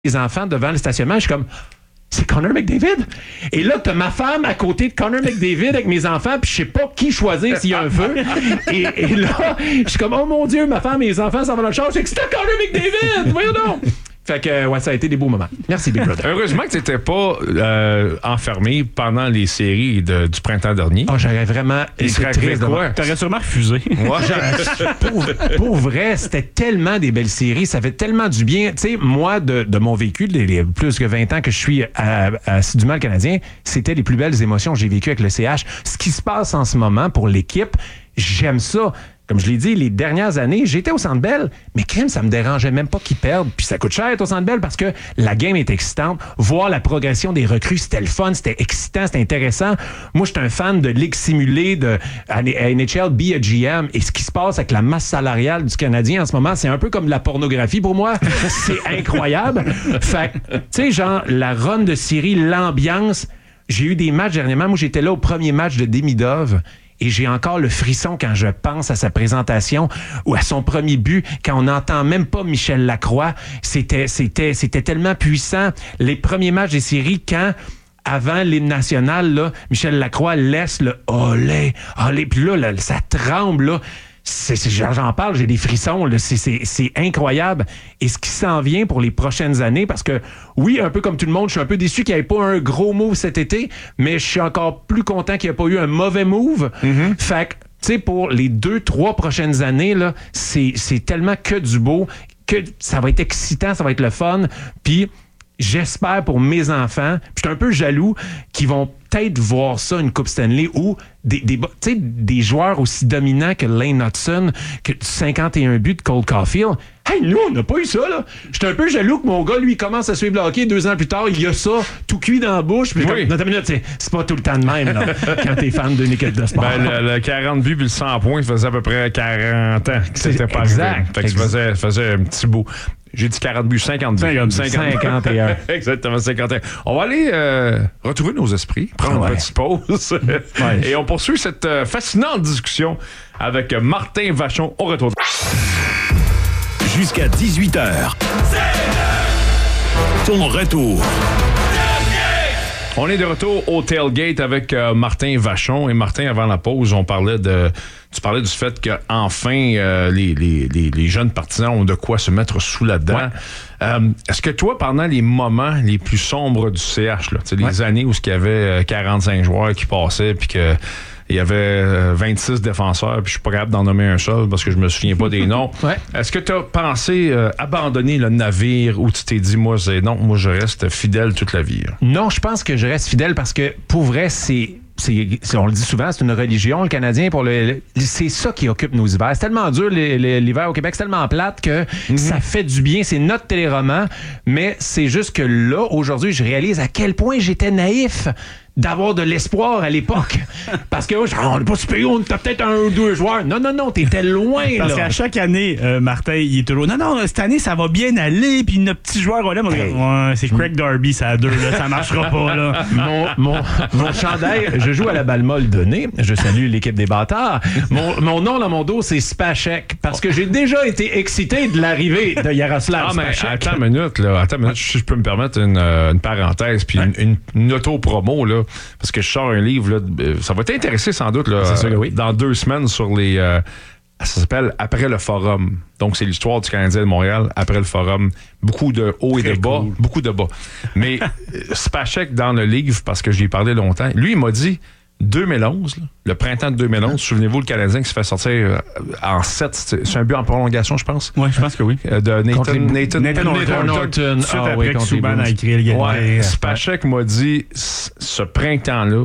les enfants devant le stationnement. Je suis comme, c'est Connor McDavid. Et là, t'as ma femme à côté de Connor McDavid avec mes enfants, puis je sais pas qui choisir s'il y a un feu. Et là, je suis comme, oh mon Dieu, ma femme et mes enfants s'en vont dans le char. Je sais que c'était Connor McDavid. Voyons donc. Fait que, ouais, ça a été des beaux moments. Merci, Big Brother. Heureusement que tu n'étais pas enfermé pendant les séries du printemps dernier. Oh, j'aurais vraiment été triste. T'aurais sûrement refusé. Pour vrai, c'était tellement des belles séries. Ça fait tellement du bien. Tu sais, moi, de mon vécu, les plus que 20 ans que je suis assidûment le Canadien, c'était les plus belles émotions que j'ai vécues avec le CH. Ce qui se passe en ce moment pour l'équipe, j'aime ça. Comme je l'ai dit, les dernières années, j'étais au Centre Bell, mais crime, ça me dérangeait même pas qu'ils perdent. Puis ça coûte cher être au Centre Bell parce que la game est excitante. Voir la progression des recrues, c'était le fun, c'était excitant, c'était intéressant. Moi, je suis un fan de ligue simulée, de NHL, be a GM. Et ce qui se passe avec la masse salariale du Canadien en ce moment, c'est un peu comme de la pornographie pour moi. C'est incroyable. Fait que, tu sais, genre, la run de série, l'ambiance. J'ai eu des matchs dernièrement. Moi, j'étais là au premier match de Demidov. Et j'ai encore le frisson quand je pense à sa présentation ou à son premier but, quand on n'entend même pas Michel Lacroix. C'était tellement puissant. Les premiers matchs des séries, quand, avant l'hymne national, là, Michel Lacroix laisse le « olé, olé », puis là, ça tremble, là. J'en parle, j'ai des frissons, là, c'est incroyable. Et ce qui s'en vient pour les prochaines années, parce que oui, un peu comme tout le monde, je suis un peu déçu qu'il n'y ait pas un gros move cet été, mais je suis encore plus content qu'il n'y ait pas eu un mauvais move. Mm-hmm. Fait que, tu sais, pour les 2-3 prochaines années, là, c'est tellement que du beau, que ça va être excitant, ça va être le fun. Puis j'espère pour mes enfants, puis je suis un peu jaloux, qu'ils vont peut-être voir ça, une Coupe Stanley, où des joueurs aussi dominants que Lane Hudson, que 51 buts de Cole Caulfield. Hey, nous, on n'a pas eu ça, là. J'étais un peu jaloux que mon gars, lui, commence à suivre le hockey 2 ans plus tard. Il y a ça, tout cuit dans la bouche. Puis oui. Dans ta minute, c'est pas tout le temps de même, là, quand t'es fan d'une équipe de sport. Ben, le 40 buts puis le 100 points, ça faisait à peu près 40 ans que c'était pas arrivé. Fait que ça faisait un petit bout. J'ai dit 40 buts, 51. 51. Exactement, 51. On va aller retrouver nos esprits, prendre une petite pause. Et on poursuit cette fascinante discussion avec Martin Vachon au retour. Jusqu'à 18h. Ton retour. On est de retour au Tailgate avec Martin Vachon. Et Martin, avant la pause, tu parlais du fait qu'enfin, les jeunes partisans ont de quoi se mettre sous la dent. Ouais. Est-ce que toi, pendant les moments les plus sombres du CH, là, les années où il y avait 45 joueurs qui passaient, puis que il y avait 26 défenseurs, puis je suis pas capable d'en nommer un seul parce que je me souviens pas des noms. Ouais. Est-ce que tu as pensé abandonner le navire ou tu t'es dit, moi, je reste fidèle toute la vie? Là. Non, je pense que je reste fidèle parce que, pour vrai, on le dit souvent, c'est une religion, le Canadien. C'est ça qui occupe nos hivers. C'est tellement dur, l'hiver au Québec, c'est tellement plate que ça fait du bien. C'est notre téléroman, mais c'est juste que là, aujourd'hui, je réalise à quel point j'étais naïf d'avoir de l'espoir à l'époque. Parce que on n'est pas super, on a peut-être 1 ou 2 joueurs. Non, t'étais loin. Parce qu'à chaque année, Martin, il est toujours, non, cette année, ça va bien aller, puis notre petit joueur, là, c'est Craig Darby, ça a 2, là, ça marchera pas, là. Mon chandail, je joue à la balle molle donnée. Je salue l'équipe des bâtards. Mon nom dans mon dos, c'est Spacek, parce que j'ai déjà été excité de l'arrivée de Yaroslav Spacek. Attends une minute, si je peux me permettre une parenthèse, puis une auto-promo, là. Parce que je sors un livre, là, ça va t'intéresser sans doute là, dans 2 semaines sur les... ça s'appelle « Après le Forum ». Donc, c'est l'histoire du Canadien de Montréal après le Forum. Beaucoup de hauts et de bas, cool. Beaucoup de bas. Mais Spacek, dans le livre, parce que j'y ai parlé longtemps, lui, il m'a dit 2011, là, le printemps de 2011, souvenez-vous, le Canadien qui se fait sortir en 7, c'est un but en prolongation, je pense. Oui, je pense que oui. De Nathan Norton. Suite après que Subban a écrit le gagné. Spacek m'a dit, ce printemps-là,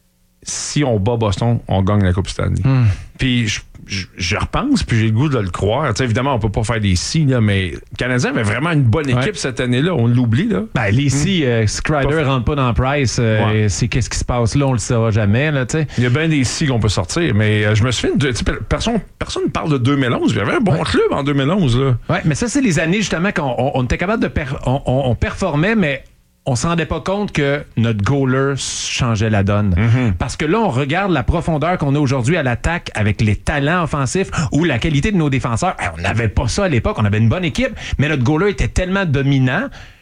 si on bat Boston, on gagne la Coupe Stanley. Puis je repense, puis j'ai le goût de le croire. T'sais, évidemment, on peut pas faire des si, là, mais le Canadien avait vraiment une bonne équipe cette année-là. On l'oublie, là. Ben, les si, Strider rentre pas dans Price. C'est qu'est-ce qui se passe là, on le saura jamais, là, tu sais. Il y a bien des si qu'on peut sortir, mais je me souviens de... Personne ne parle de 2011. Il y avait un bon club en 2011, là. Ouais, mais ça, c'est les années, justement, qu'on était capable de... on performait, mais... on se rendait pas compte que notre goaler changeait la donne. Parce que là, on regarde la profondeur qu'on a aujourd'hui à l'attaque avec les talents offensifs ou la qualité de nos défenseurs. On n'avait pas ça à l'époque. On avait une bonne équipe, mais notre goaler était tellement dominant